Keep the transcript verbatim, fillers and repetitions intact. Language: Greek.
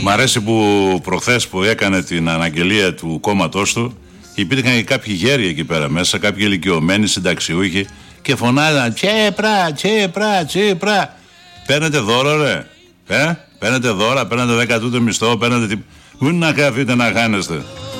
Μ' αρέσει που προχθές που έκανε την αναγγελία του κόμματός του, υπήρχαν και κάποιοι γέροι εκεί πέρα μέσα, κάποιοι ηλικιωμένοι συνταξιούχοι και φωνάζαν Τσίπρα, Τσίπρα, Τσίπρα. Παίρνετε δώρο, ρε. Ε? Παίρνετε δώρα, παίρνετε δεκατούτο μισθό, παίρνετε τι. Πού να καθείτε να χάνεστε.